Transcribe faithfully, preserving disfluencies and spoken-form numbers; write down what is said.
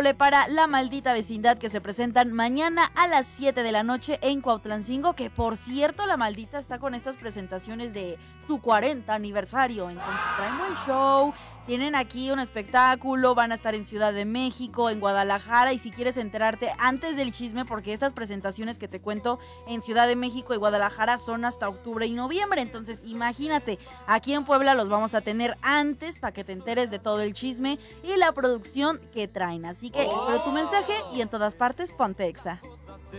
doble para La Maldita Vecindad, que se presentan mañana a las siete de la noche en Cuautlancingo, que por cierto La Maldita está con estas presentaciones de su cuarenta aniversario, entonces traen buen show, tienen aquí un espectáculo, van a estar en Ciudad de México, en Guadalajara, y si quieres enterarte antes del chisme, porque estas presentaciones que te cuento en Ciudad de México y Guadalajara son hasta octubre y noviembre, entonces imagínate, aquí en Puebla los vamos a tener antes para que te enteres de todo el chisme y la producción que traen, así que espero tu mensaje y en todas partes ponte Exa.